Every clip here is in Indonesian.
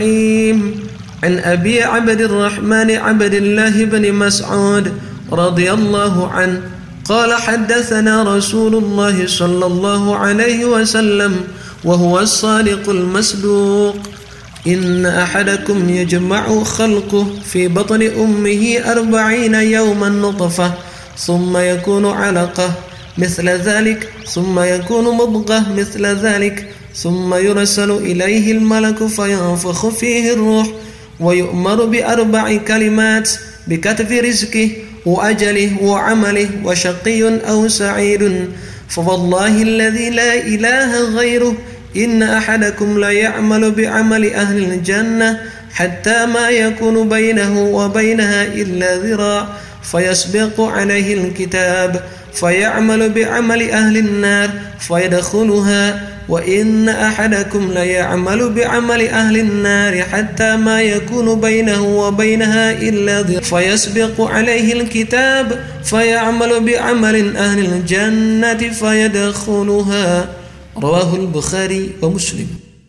عن أبي عبد الرحمن عبد الله بن مسعود رضي الله عنه قال حدثنا رسول الله صلى الله عليه وسلم وهو الصادق المصدوق إن أحدكم يجمع خلقه في بطن أمه 40 يوما نطفة ثم يكون علقة مثل ذلك ثم يكون مضغة مثل ذلك ثم يرسل إليه الملك فينفخ فيه الروح ويؤمر ب4 كلمات بكتب رزقه وأجله وعمله وشقي أو سعيد فوالله الذي لا إله غيره إن أحدكم لا يعمل بعمل أهل الجنة حتى ما يكون بينه وبينها إلا ذراع فيسبق عليه الكتاب فيعمل بعمل أهل النار فيدخلها وإن أحدكم ليعمل بعمل أهل النار حتى ما يكون بينه وبينها إلا ذراع فيسبق عليه الكتاب فيعمل بعمل أهل الجنة فيدخلها رواه البخاري ومسلم.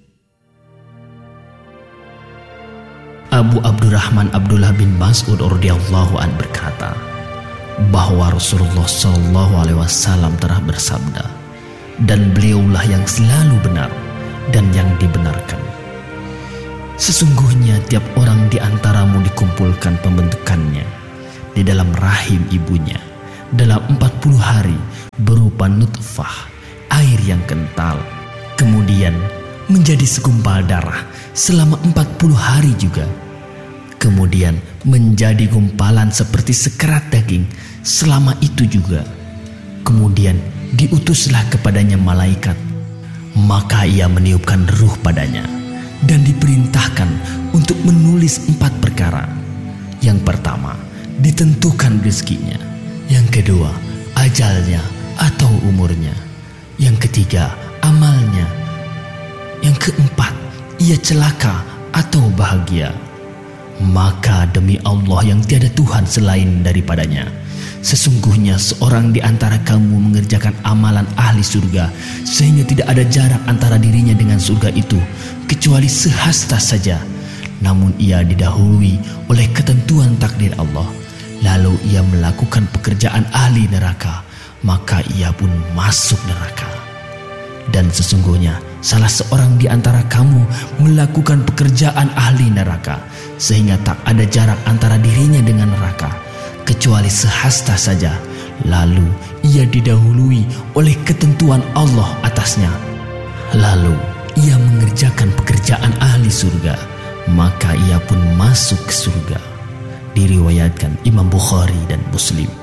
Abu Abdurrahman Abdullah bin Mas'ud radhiyallahu an berkata bahwa Rasulullah sallallahu alaihi wasallam telah bersabda, dan beliaulah yang selalu benar dan yang dibenarkan. Sesungguhnya tiap orang di antaramu dikumpulkan pembentukannya di dalam rahim ibunya dalam 40 hari berupa nutfah, air yang kental, kemudian menjadi segumpal darah selama 40 hari juga, kemudian menjadi gumpalan seperti sekerat daging selama itu juga, kemudian diutuslah kepadanya malaikat, maka ia meniupkan ruh padanya dan diperintahkan untuk menulis 4 perkara. Yang pertama, ditentukan rezekinya. Yang kedua, ajalnya atau umurnya. Yang ketiga, amalnya. Yang keempat, ia celaka atau bahagia. Maka demi Allah yang tiada Tuhan selain daripadanya, sesungguhnya seorang di antara kamu mengerjakan amalan ahli surga sehingga tidak ada jarak antara dirinya dengan surga itu kecuali sehasta saja. Namun ia didahului oleh ketentuan takdir Allah, lalu ia melakukan pekerjaan ahli neraka, maka ia pun masuk neraka. Dan sesungguhnya salah seorang di antara kamu melakukan pekerjaan ahli neraka sehingga tak ada jarak antara dirinya dengan neraka kecuali sehasta saja, lalu ia didahului oleh ketentuan Allah atasnya, lalu ia mengerjakan pekerjaan ahli surga, maka ia pun masuk ke surga. Diriwayatkan Imam Bukhari dan Muslim.